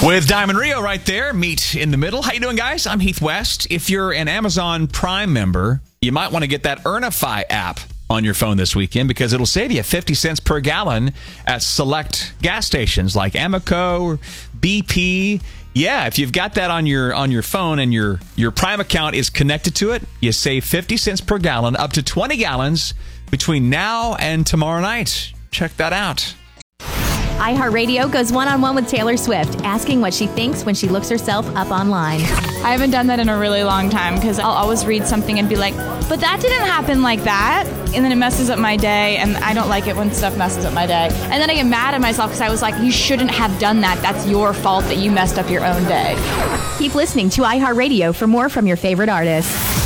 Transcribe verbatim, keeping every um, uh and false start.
With Diamond Rio right there, meet in the middle. How you doing, guys? I'm Heath West. If you're an Amazon Prime member, you might want to get that Earnify app on your phone this weekend because it'll save you fifty cents per gallon at select gas stations like Amoco or B P. Yeah, if you've got that on your on your phone and your, your Prime account is connected to it, you save fifty cents per gallon, up to twenty gallons between now and tomorrow night. Check that out. iHeartRadio goes one-on-one with Taylor Swift, asking what she thinks when she looks herself up online. I haven't done that in a really long time because I'll always read something and be like, but that didn't happen like that. And then it messes up my day, and I don't like it when stuff messes up my day. And then I get mad at myself because I was like, you shouldn't have done that. That's your fault that you messed up your own day. Keep listening to iHeartRadio for more from your favorite artists.